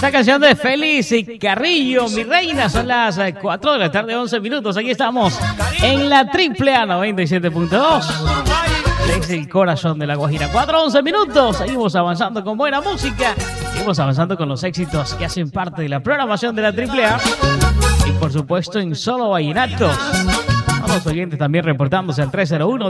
la canción de Félix y Carrillo, Mi Reina. Son las 4 de la tarde, 11 minutos. Aquí estamos en la AAA 97.2. Desde el corazón de La Guajira. 4-11 minutos. Seguimos avanzando con buena música. Seguimos avanzando con los éxitos que hacen parte de la programación de la AAA. Y por supuesto en Solo Vallenatos. A los oyentes también reportándose al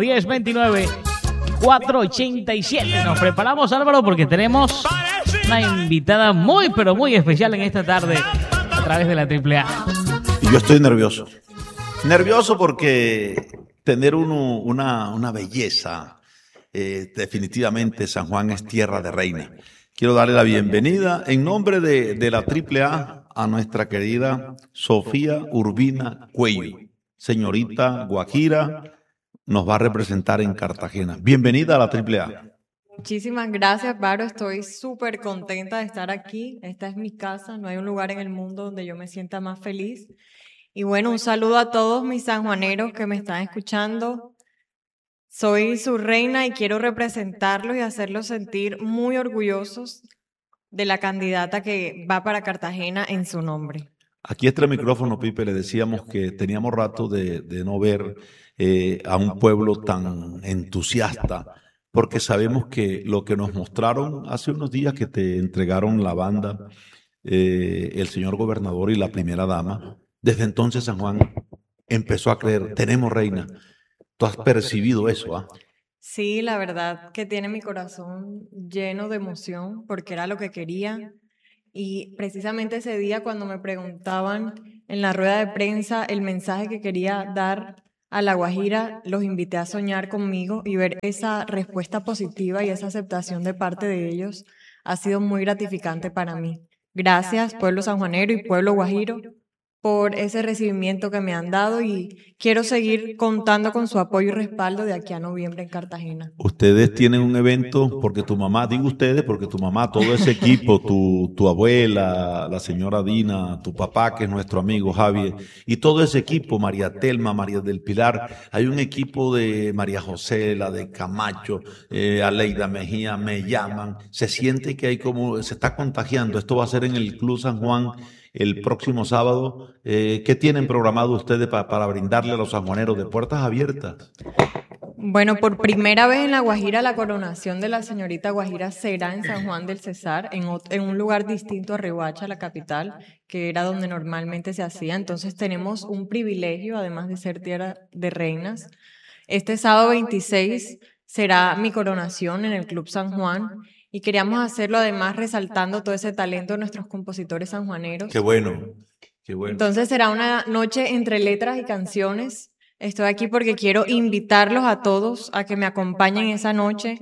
301-1029-487. Nos preparamos, Álvaro, porque tenemos una invitada muy, pero muy especial en esta tarde a través de la AAA. Y yo estoy nervioso. Nervioso porque tener una belleza, definitivamente San Juan es tierra de reina. Quiero darle la bienvenida en nombre de la AAA a nuestra querida Sofía Urbina Cuello, señorita Guajira, nos va a representar en Cartagena. Bienvenida a la AAA. Muchísimas gracias, Varo. Estoy súper contenta de estar aquí. Esta es mi casa. No hay un lugar en el mundo donde yo me sienta más feliz. Y bueno, un saludo a todos mis sanjuaneros que me están escuchando. Soy su reina y quiero representarlos y hacerlos sentir muy orgullosos de la candidata que va para Cartagena en su nombre. Aquí está el micrófono, Pipe. Le decíamos que teníamos rato de no ver a un pueblo tan entusiasta, porque sabemos que lo que nos mostraron hace unos días que te entregaron la banda, el señor gobernador y la primera dama, desde entonces San Juan empezó a creer, tenemos reina. ¿Tú has percibido eso? ¿Ah? Sí, la verdad que tiene mi corazón lleno de emoción porque era lo que quería. Y precisamente ese día cuando me preguntaban en la rueda de prensa el mensaje que quería dar a La Guajira, los invité a soñar conmigo y ver esa respuesta positiva y esa aceptación de parte de ellos ha sido muy gratificante para mí. Gracias, pueblo sanjuanero y pueblo guajiro, por ese recibimiento que me han dado y quiero seguir contando con su apoyo y respaldo de aquí a noviembre en Cartagena. Ustedes tienen un evento, porque tu mamá, digo ustedes, porque tu mamá, todo ese equipo, tu abuela, la señora Dina, tu papá, que es nuestro amigo Javier, y todo ese equipo, María Telma, María del Pilar, hay un equipo de María José, la de Camacho, Aleida Mejía, me llaman, se siente que hay como, se está contagiando, esto va a ser en el Club San Juan, el próximo sábado. ¿Qué tienen programado ustedes para brindarle a los sanjuaneros de puertas abiertas? Bueno, por primera vez en La Guajira, la coronación de la señorita Guajira será en San Juan del Cesar, en un lugar distinto a Riohacha, la capital, que era donde normalmente se hacía. Entonces tenemos un privilegio, además de ser tierra de reinas. Este sábado 26 será mi coronación en el Club San Juan. Y queríamos hacerlo además resaltando todo ese talento de nuestros compositores sanjuaneros. Qué bueno, qué bueno. Entonces será una noche entre letras y canciones. Estoy aquí porque quiero invitarlos a todos a que me acompañen esa noche,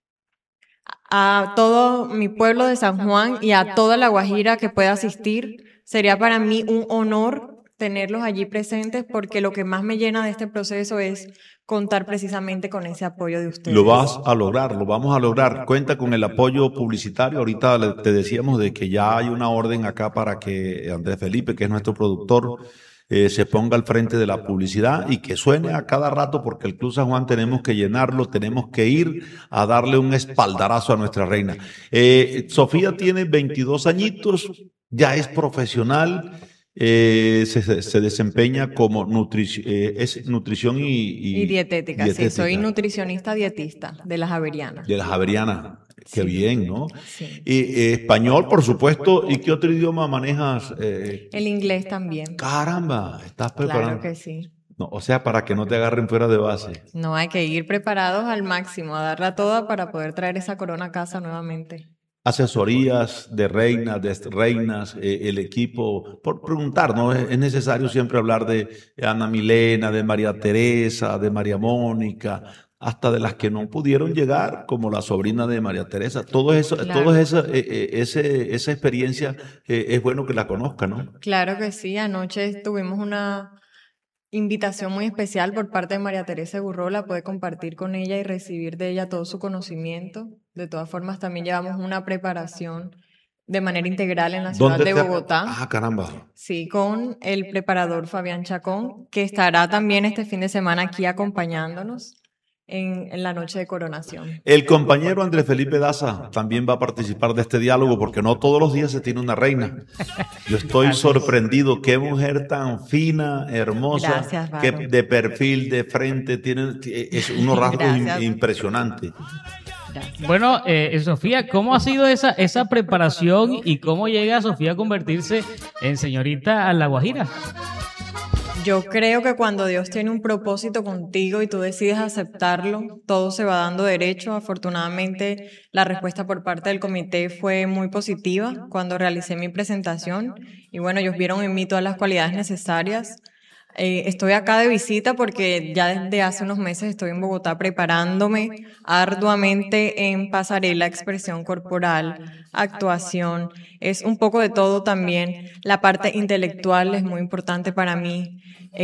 a todo mi pueblo de San Juan y a toda La Guajira que pueda asistir. Sería para mí un honor tenerlos allí presentes porque lo que más me llena de este proceso es contar precisamente con ese apoyo de ustedes. Lo vas a lograr, lo vamos a lograr. Cuenta con el apoyo publicitario. Ahorita te decíamos de que ya hay una orden acá para que Andrés Felipe, que es nuestro productor, se ponga al frente de la publicidad y que suene a cada rato porque el Club San Juan tenemos que llenarlo, tenemos que ir a darle un espaldarazo a nuestra reina. Sofía tiene 22 añitos, ya es profesional. Se desempeña como nutrición y dietética. Sí, soy nutricionista dietista de las Javerianas. De las Javerianas, qué sí. Bien, ¿no? Sí. Español, por supuesto. ¿Y qué otro idioma manejas? El inglés también. Caramba, ¿estás preparado? Claro que sí. No, o sea, para que no te agarren fuera de base. No, hay que ir preparados al máximo, a darla toda para poder traer esa corona a casa nuevamente. Asesorías de reinas, el equipo, por preguntar, ¿no? Es necesario siempre hablar de Ana Milena, de María Teresa, de María Mónica, hasta de las que no pudieron llegar, como la sobrina de María Teresa. Todo eso, Claro. esa experiencia es bueno que la conozcan, ¿no? Claro que sí, anoche tuvimos una invitación muy especial por parte de María Teresa Gurrola, poder compartir con ella y recibir de ella todo su conocimiento. De todas formas, también llevamos una preparación de manera integral en la ciudad de Bogotá. Ah, caramba. Sí, con el preparador Fabián Chacón, que estará también este fin de semana aquí acompañándonos. en la noche de coronación. El compañero Andrés Felipe Daza también va a participar de este diálogo porque no todos los días se tiene una reina. Yo estoy sorprendido. Qué mujer tan fina, hermosa, Gracias, que Varo. de perfil, de frente, tiene unos rasgos Gracias. impresionantes. Bueno, Sofía, ¿cómo ha sido esa preparación y cómo llega Sofía a convertirse en señorita a La Guajira? Yo creo que cuando Dios tiene un propósito contigo y tú decides aceptarlo, todo se va dando derecho. Afortunadamente, la respuesta por parte del comité fue muy positiva cuando realicé mi presentación. Y bueno, ellos vieron en mí todas las cualidades necesarias. Estoy acá de visita porque ya desde hace unos meses estoy en Bogotá preparándome arduamente en pasarela, expresión corporal, actuación. Es un poco de todo también. La parte intelectual es muy importante para mí.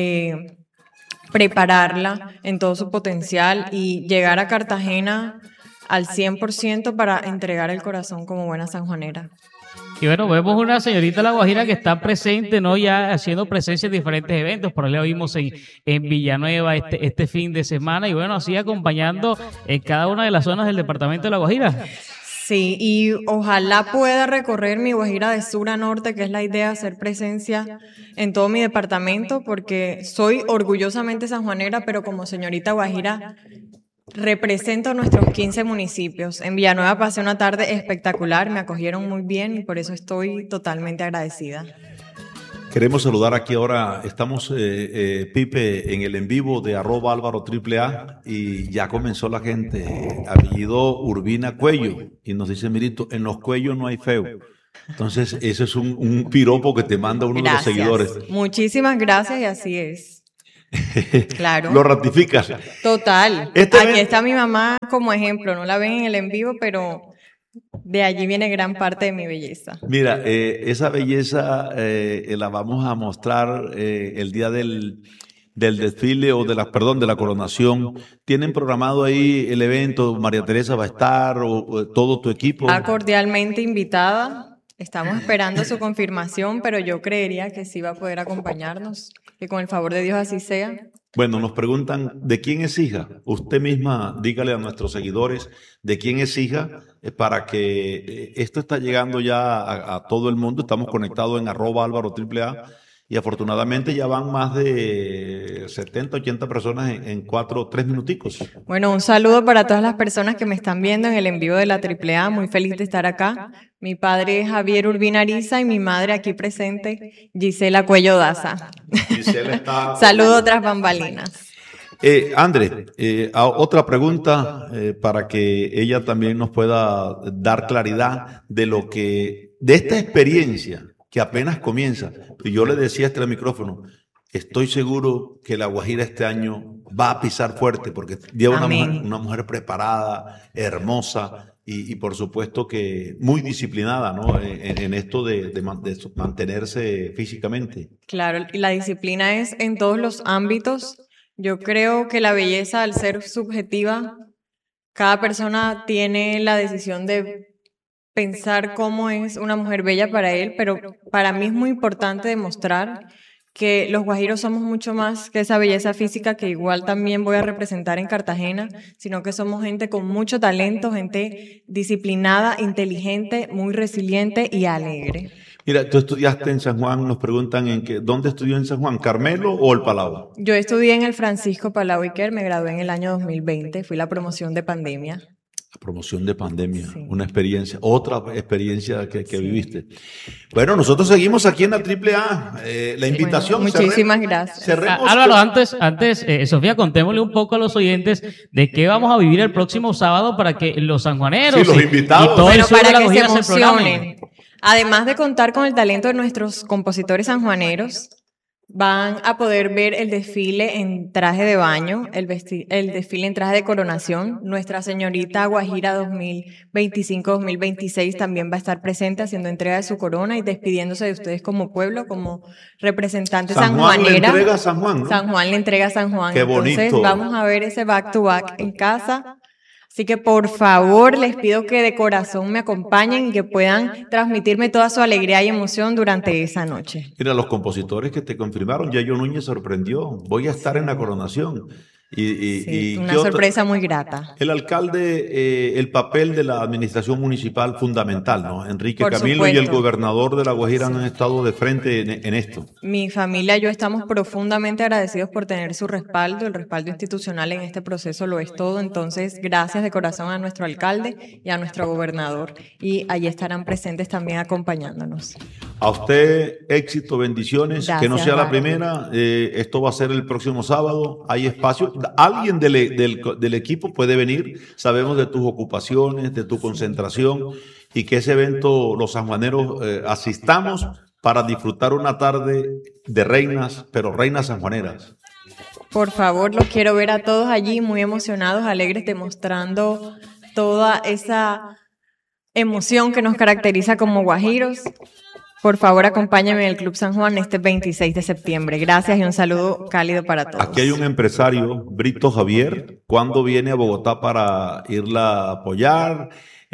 Prepararla en todo su potencial y llegar a Cartagena al 100% para entregar el corazón como buena sanjuanera. Y bueno, vemos una señorita La Guajira que está presente, ¿no? Ya haciendo presencia en diferentes eventos. Por ahí la vimos en Villanueva este fin de semana. Y bueno, así acompañando en cada una de las zonas del departamento de La Guajira. Sí, y ojalá pueda recorrer mi Guajira de sur a norte, que es la idea, hacer presencia en todo mi departamento, porque soy orgullosamente sanjuanera, pero como señorita Guajira represento nuestros 15 municipios. En Villanueva pasé una tarde espectacular, me acogieron muy bien y por eso estoy totalmente agradecida. Queremos saludar aquí ahora, estamos Pipe en el en vivo de @Álvaro_AAA y ya comenzó la gente, apellido Urbina Cuello, y nos dice Mirito, en los cuellos no hay feo. Entonces ese es un piropo que te manda uno de los seguidores. Muchísimas gracias y así es. Claro. Lo ratificas. Total. Aquí está mi mamá como ejemplo, no la ven en el en vivo, pero de allí viene gran parte de mi belleza. Mira, esa belleza la vamos a mostrar el día del desfile o de la coronación. ¿Tienen programado ahí el evento? María Teresa va a estar o todo tu equipo. Está cordialmente invitada. Estamos esperando su confirmación, pero yo creería que sí va a poder acompañarnos. Que con el favor de Dios así sea. Bueno, nos preguntan, ¿de quién es hija? Usted misma dígale a nuestros seguidores de quién es hija para que esto está llegando ya a todo el mundo. Estamos conectados en @Álvaro_AAA y afortunadamente ya van más de 70, 80 personas en 3 minuticos. Bueno, un saludo para todas las personas que me están viendo en el en vivo de la AAA. Muy feliz de estar acá. Mi padre es Javier Urbina Ariza y mi madre aquí presente, Gisela Cuello Daza. Gisela está... Saludo tras bambalinas. André, otra pregunta para que ella también nos pueda dar claridad de esta experiencia que apenas comienza. Y yo le decía este micrófono, estoy seguro que La Guajira este año va a pisar fuerte porque lleva una mujer preparada, hermosa y por supuesto que muy disciplinada, ¿no? En esto de mantenerse físicamente. Claro, y la disciplina es en todos los ámbitos. Yo creo que la belleza, al ser subjetiva, cada persona tiene la decisión de pensar cómo es una mujer bella para él, pero para mí es muy importante demostrar que los guajiros somos mucho más que esa belleza física que igual también voy a representar en Cartagena, sino que somos gente con mucho talento, gente disciplinada, inteligente, muy resiliente y alegre. Mira, tú estudiaste en San Juan, nos preguntan ¿dónde estudió en San Juan? ¿Carmelo o el Palau? Yo estudié en el Francisco Palau Iker, me gradué en el año 2020, fui la promoción de pandemia. La promoción de pandemia, Sí. una experiencia, otra experiencia que viviste. Bueno, nosotros seguimos aquí en la AAA. La invitación. Bueno, muchísimas gracias. Álvaro, antes Sofía, contémosle un poco a los oyentes de qué vamos a vivir el próximo sábado para que los sanjuaneros sí, los invitados. y todo el Bueno, sur de para La que se Guajira se programen. emocionen. Además de contar con el talento de nuestros compositores sanjuaneros, van a poder ver el desfile en traje de baño, el desfile en traje de coronación. Nuestra señorita Guajira 2025-2026 también va a estar presente haciendo entrega de su corona y despidiéndose de ustedes como pueblo, como representante San Juan sanjuanera. le entrega a San Juan, ¿no? San Juan le entrega a San Juan. Qué bonito. Entonces vamos a ver ese back to back en casa. Así que por favor les pido que de corazón me acompañen y que puedan transmitirme toda su alegría y emoción durante esa noche. Mira, los compositores que te confirmaron, Yayo Núñez sorprendió. Voy a estar en la coronación. Sí, una sorpresa muy grata. El alcalde, el papel de la administración municipal fundamental, ¿no? Enrique Por Camilo supuesto. y el gobernador de La Guajira han estado de frente en esto. Mi familia y yo estamos profundamente agradecidos por tener su respaldo. El respaldo institucional en este proceso lo es todo. Entonces, gracias de corazón a nuestro alcalde y a nuestro gobernador. Y allí estarán presentes también acompañándonos. A usted, éxito, bendiciones. Gracias, que no sea la Mario. primera. Esto va a ser el próximo sábado. Hay espacio. Alguien del equipo puede venir. Sabemos de tus ocupaciones, de tu concentración y que ese evento los sanjuaneros asistamos para disfrutar una tarde de reinas, pero reinas sanjuaneras. Por favor, los quiero ver a todos allí muy emocionados, alegres, demostrando toda esa emoción que nos caracteriza como guajiros. Por favor, acompáñenme en el Club San Juan este 26 de septiembre. Gracias y un saludo cálido para todos. Aquí hay un empresario, Brito Javier, ¿cuándo viene a Bogotá para irla a apoyar?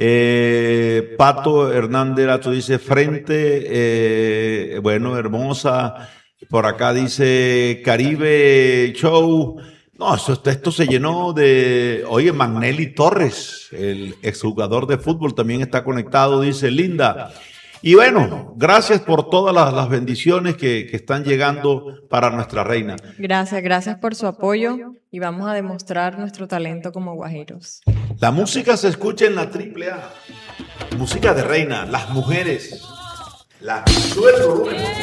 Pato Hernández Lazo dice frente, bueno, hermosa. Por acá dice Caribe Show. No, esto se llenó de... Oye, Magnelli Torres, el exjugador de fútbol, también está conectado, dice Linda. Y bueno, gracias por todas las bendiciones que están llegando para nuestra reina. Gracias por su apoyo y vamos a demostrar nuestro talento como guajiros. La música se escucha en la AAA. Música de reina, las mujeres, la suelo.